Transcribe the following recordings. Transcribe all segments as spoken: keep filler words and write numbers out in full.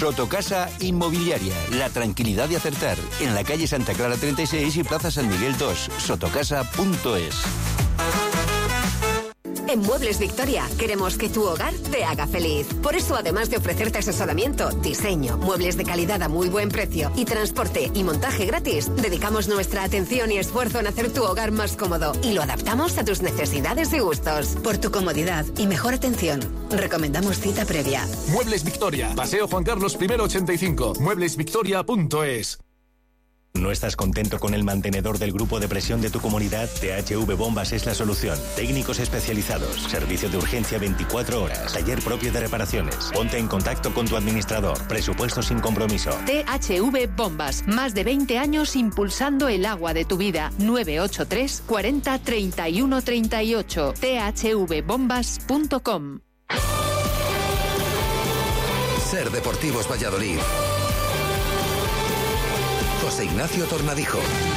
Sotocasa Inmobiliaria, la tranquilidad de acertar. En la calle Santa Clara treinta y seis y Plaza San Miguel dos. Sotocasa punto es. En Muebles Victoria queremos que tu hogar te haga feliz. Por eso, además de ofrecerte asesoramiento, diseño, muebles de calidad a muy buen precio y transporte y montaje gratis, dedicamos nuestra atención y esfuerzo en hacer tu hogar más cómodo y lo adaptamos a tus necesidades y gustos. Por tu comodidad y mejor atención, recomendamos cita previa. Muebles Victoria, Paseo Juan Carlos primero ochenta y cinco, muebles victoria punto es. ¿No estás contento con el mantenedor del grupo de presión de tu comunidad? T H V Bombas es la solución. Técnicos especializados, servicio de urgencia veinticuatro horas, taller propio de reparaciones. Ponte en contacto con tu administrador. Presupuesto sin compromiso. T H V Bombas, más de veinte años impulsando el agua de tu vida. nueve ocho tres cuarenta treinta y uno treinta y ocho. t h v bombas punto com. Ser Deportivos Valladolid. José Ignacio Tornadijo.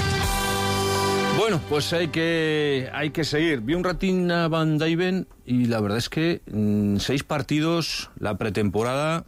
Bueno, pues hay que hay que seguir. Vi un ratín a Van Dijven y la verdad es que en seis partidos la pretemporada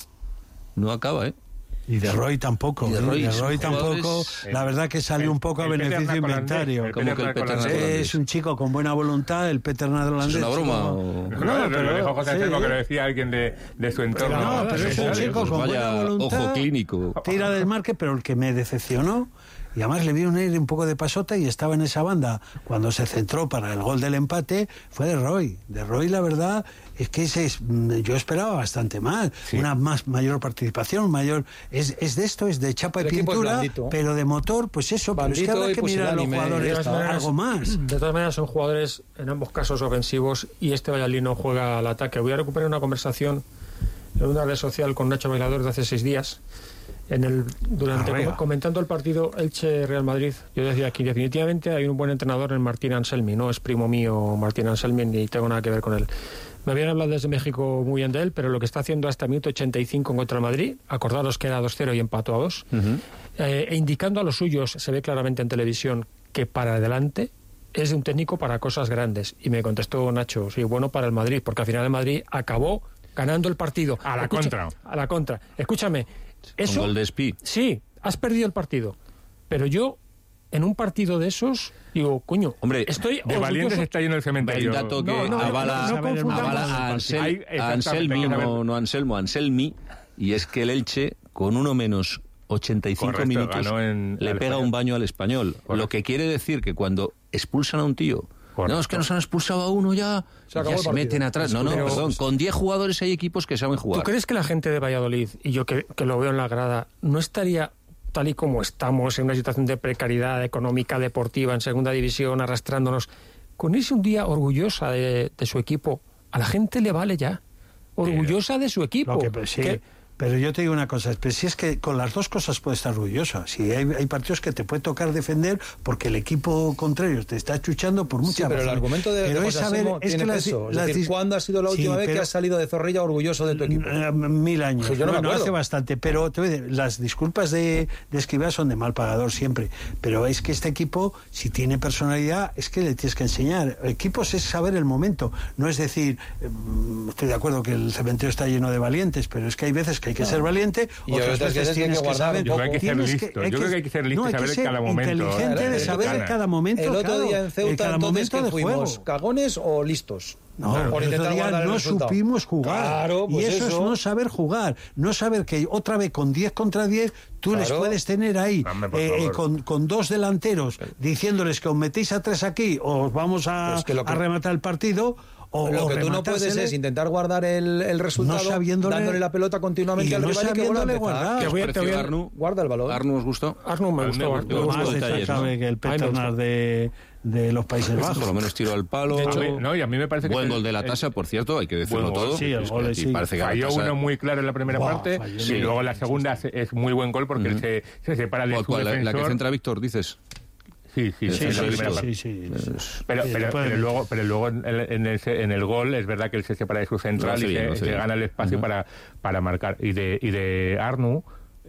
no acaba, ¿eh? Y de Roy tampoco. Y de Roy, de Roy tampoco. La verdad que salió un poco a beneficio inventario. Como que el Peter es un chico con buena voluntad, el Peter Netherlandés. ¿Es una broma? No, O... no, no, pero lo dijo José Anselmo, que lo decía alguien de, de su entorno. Pero no, pero es un chico pues con vaya buena voluntad. Ojo clínico. Tira del marque, pero el que me decepcionó, y además le vi un aire un poco de pasota y estaba en esa banda cuando se centró para el gol del empate, fue de Roy. De Roy, la verdad es que ese es, yo esperaba bastante más, sí. Una más mayor participación, mayor es, es de esto, es de chapa y pintura, pero de motor, pues eso, pero es que habrá que mirar a los jugadores algo más. De todas maneras son jugadores en ambos casos ofensivos y este Valladolid no juega al ataque. Voy a recuperar una conversación en una red social con Nacho Bailador de hace seis días. En el durante Arriba. comentando el partido Elche-Real Madrid, yo decía que definitivamente hay un buen entrenador en Martín Anselmi. No es primo mío Martín Anselmi ni tengo nada que ver con él. Me habían hablado desde México muy bien de él, pero lo que está haciendo hasta el minuto ochenta y cinco contra el Madrid, acordaros que era dos cero y empató a dos, uh-huh. eh, e indicando a los suyos, se ve claramente en televisión, que para adelante es un técnico para cosas grandes. Y me contestó Nacho, sí, bueno para el Madrid, porque al final el Madrid acabó ganando el partido. A la Escucha, contra. A la contra. Escúchame. Eso, Con gol de Espí. Sí, has perdido el partido. Pero yo, en un partido de esos, digo, coño, hombre, estoy de valientes está lleno el cementerio. El dato que no, no, avala, no, no, no avala a, Ansel, a Anselmi, no, no Anselmo, Anselmi, y es que el Elche, con uno menos ochenta y cinco Correcto, minutos, en, le pega español. un baño al Español. Correcto. Lo que quiere decir que cuando expulsan a un tío, Correcto. no, es que nos han expulsado a uno ya, se ya se meten atrás. No, no, pero, perdón, con diez jugadores hay equipos que saben jugar. ¿Tú crees que la gente de Valladolid, y yo que, que lo veo en la grada, no estaría tal y como estamos, en una situación de precariedad económica, deportiva, en segunda división, arrastrándonos, con irse un día orgullosa de, de su equipo? A la gente le vale ya. Orgullosa de su equipo. Que, pues, sí. que, Pero yo te digo una cosa, pero si es que con las dos cosas puedes estar orgullosa. Si hay, hay partidos que te puede tocar defender porque el equipo contrario te está chuchando por muchas sí, pero razones. el argumento de, pero de es saber, tiene es que peso. Las, es decir, ¿cuándo ha sido la última sí, vez pero, que has salido de Zorrilla orgulloso de tu equipo? Mil años. Pues yo no bueno, me hace bastante, pero te voy a decir, las disculpas de, de Escribá son de mal pagador siempre. Pero es que este equipo, si tiene personalidad, es que le tienes que enseñar. Equipos es saber el momento. No es decir, estoy de acuerdo que el cementerio está lleno de valientes, pero es que hay veces que hay que no. ser valiente. Y otras veces, veces tienes que, que saber. Yo creo que hay que ser listo. Que, hay yo creo que hay que ser listo no, y saber en cada momento. Inteligente de saber en cada momento. El otro claro, día en Ceuta, cada entonces, momento que de fuimos juego. ¿Cagones o listos? No, no por el otro día no supimos jugar. Claro, pues y eso, eso es no saber jugar. No saber que otra vez con diez contra diez tú claro. les puedes tener ahí eh, eh, con, con dos delanteros diciéndoles que os metéis a tres aquí o os vamos a, pues que que... a rematar el partido. O, lo o que tú no puedes es intentar guardar el, el resultado no dándole la pelota continuamente al no rival y que vuelva a guardar. ¿Qué os pareció Arnu? Guarda el balón. ¿Arnu os gustó? Arnu me gustó. Me gustó más destacable que el Peternar de, de los Países Bajos. Por lo menos tiró al palo. De hecho, no, y a mí me parece que buen gol de la tasa, por cierto, hay que decirlo buen todo. Gol, sí, el gol es, sí. Parece que falló tasa... uno muy claro en la primera wow, parte y luego en la segunda es muy buen gol porque uh-huh. él se, se separa de su defensor. La que centra Víctor, dices. Sí, sí, sí, sí, sí, la sí, sí, sí. Pero, pero, pero luego, pero luego en, en, el, en el gol es verdad que él se separa de su central no, y se, se gana el espacio uh-huh. para, para marcar. Y de, y de Arnu,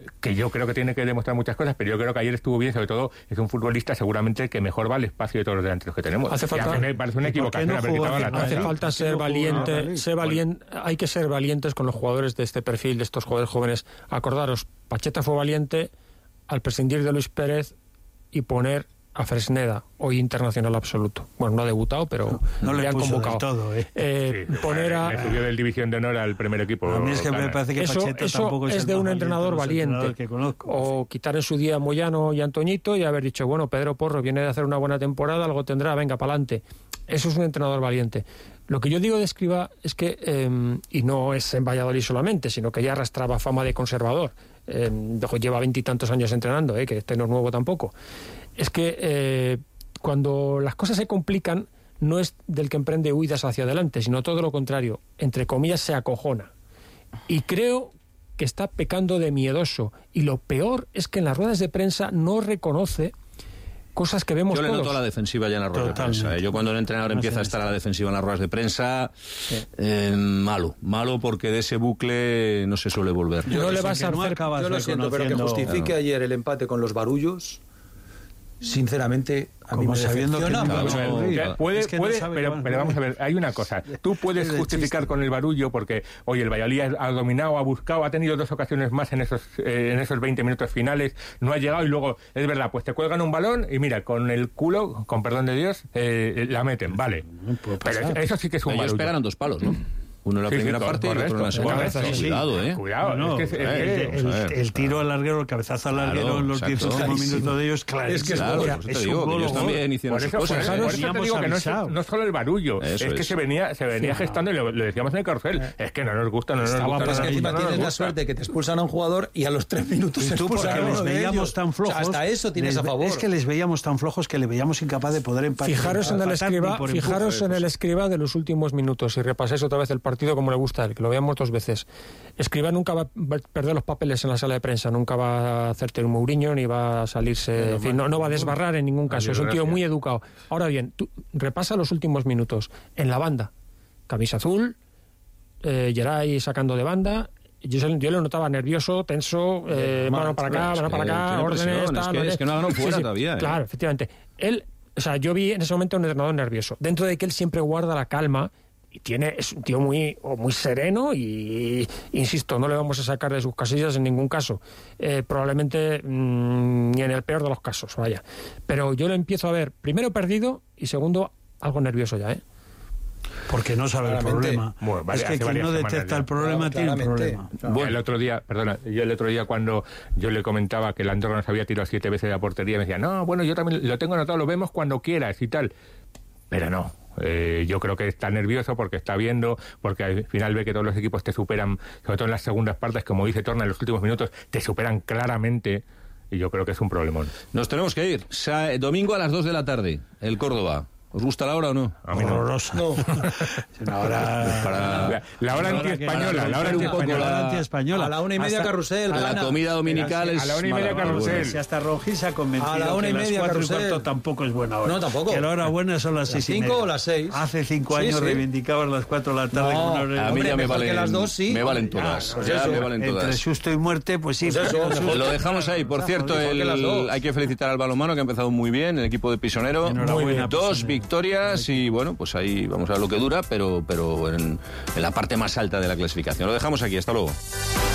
que yo creo que tiene que demostrar muchas cosas, pero yo creo que ayer estuvo bien, sobre todo es un futbolista seguramente que mejor va al espacio de todos los delanteros que tenemos. Hace falta, me parece una equivocación no haber quitado la hace falta ser valiente, ser valiente, hay que ser valientes con los jugadores de este perfil, de estos jugadores jóvenes. Acordaros, Pacheta fue valiente al prescindir de Luis Pérez y poner a Fresneda, hoy internacional absoluto. Bueno, no ha debutado, pero no, no le, le han convocado. Todo, ¿eh? Eh, sí, poner a... Le subió del División de Honor al primer equipo. A mí es que me parece que eso, Pacheta eso tampoco es, es de un entrenador valiente. Que conozco. O quitar en su día a Moyano y Antoñito y haber dicho, bueno, Pedro Porro viene de hacer una buena temporada, algo tendrá, venga, pa'lante. Eso es un entrenador valiente. Lo que yo digo de Escribá es que, eh, y no es en Valladolid solamente, sino que ya arrastraba fama de conservador. Eh, lleva veintitantos años entrenando, eh, que este no es nuevo tampoco. Es que eh, cuando las cosas se complican, no es del que emprende huidas hacia adelante, sino todo lo contrario. Entre comillas, se acojona. Y creo que está pecando de miedoso. Y lo peor es que en las ruedas de prensa no reconoce cosas que vemos Yo le todos. noto a la defensiva ya en las ruedas Totalmente. de prensa. ¿eh? Yo cuando el entrenador No empieza sé, a estar a la defensiva en las ruedas de prensa, sí. eh, malo. Malo porque de ese bucle no se suele volver. Yo no le sé vas que a no hacer... acabas Yo lo siento, pero que justifique Claro. ayer el empate con los barullos, sinceramente, a mí Como me sabiendo que decepciona. no, mucho. no, Que no, puede, es que no puede, sabe pero, cómo- pero vamos a ver, hay una cosa. Tú puedes Es de justificar chiste. con el barullo porque, oye, el Valladolid ha dominado, ha buscado, ha tenido dos ocasiones más en esos eh, en esos veinte minutos finales, no ha llegado y luego, es verdad, pues te cuelgan un balón y mira, con el culo, con perdón de Dios, eh, la meten, vale. Pero eso sí que es un Ellos barullo. pegaron dos palos, ¿no? Uno en la Sí, sí, primera cor- parte y otro en la correcto, segunda. correcto, Sí, sí. Cuidado, ¿eh? Cuidado, No, es que... es el, que- el- vamos a ver, el o tiro sea, al larguero, el cabezazo al larguero claro, en los exacto. diez últimos minutos de ellos, claro. Es que es Claro, mira, por eso es te un digo que gol, ellos gol. también hicieron Por sus eso, por cosas. eso, ¿eh? por eso te Teníamos digo que no es, avisado. no es solo el barullo, Eso es que es. se venía, se venía gestando y lo, lo decíamos en el carrusel, es que no nos gusta, no nos Estaba gusta, Pero es no que nos encima gusta, no nos tienes la gusta. suerte que te expulsan a un jugador y a los tres minutos Y se tú, expulsan porque a les uno de veíamos ellos. tan flojos. O sea, hasta eso tienes les a ve- favor. Es que les veíamos tan flojos que le veíamos incapaz de poder empatar. Fijaros en el empatar ni escriba, por fijaros empuje. en el escriba de los últimos minutos y repaséis otra vez el partido como le gusta a él, que lo veamos dos veces. Escriba nunca va a perder los papeles en la sala de prensa, nunca va a hacerte un Mourinho ni va a salirse, en fin, no, no va a desbarrar en ningún caso, es un tío muy educado. Ahora bien, tú repasa los últimos minutos en la banda, camisa azul, eh, Geray sacando de banda. Yo, se- yo lo notaba nervioso, tenso, eh, Mal, mano para acá, es mano para que acá, tiene órdenes, presión, es tal, que- ¿vale? es que no ha ganado fuera todavía, ¿eh? Claro, efectivamente. Él, o sea, yo vi en ese momento un entrenador nervioso. Dentro de que él siempre guarda la calma y tiene, es un tío muy, muy sereno y, insisto, no le vamos a sacar de sus casillas en ningún caso. Eh, probablemente mmm, ni en el peor de los casos, vaya. Pero yo lo empiezo a ver, primero perdido y segundo, algo nervioso ya, ¿eh? Porque no sabe el Claramente. problema. Bueno, vale, es que hace quien varias no semanas detecta ya. el problema Claro, tiene un claramente. problema. Bueno. El otro día, perdona, yo el otro día cuando yo le comentaba que el Andorra nos había tirado siete veces de la portería, me decía, no, bueno, yo también lo tengo anotado, lo vemos cuando quieras y tal. Pero no, eh, yo creo que está nervioso porque está viendo, porque al final ve que todos los equipos te superan, sobre todo en las segundas partes, como dice Torna, en los últimos minutos, te superan claramente y yo creo que es un problemón. Nos tenemos que ir. Sa- domingo a las dos de la tarde, el Córdoba. ¿Os gusta la hora o no? A mí no. Horrorosa. No. Es una hora... Para- La, la hora Para anti-española, que- la hora para romper un poco anti-española. la anti-española. A la una y media Hasta- carrusel, a la gana. comida dominical es A la una y media maravilloso. carrusel. Si hasta Rojín se ha convencido A la una y que media, las cuatro y carrusel. cuarto tampoco es buena hora. No, tampoco. Que la hora buena son las ¿Las seis y cinco media. o las seis? Hace cinco Sí, años sí. reivindicabas las cuatro de la tarde No, como una hora. A mí Hombre, ya me mejor que valen, las dos, sí. me valen Ya, todas. pues ya eso. me valen Entre todas. susto y muerte, pues sí. Pues eso, pero- mejor. Lo dejamos ahí. Por cierto, mejor que las el- dos. hay que felicitar al balonmano que ha empezado muy bien, el equipo de Pisonero. Enhorabuena, Dos Pisonero. victorias y bueno, pues ahí vamos a ver lo que dura, pero, pero en, en la parte más alta de la clasificación. Lo dejamos aquí. Hasta luego.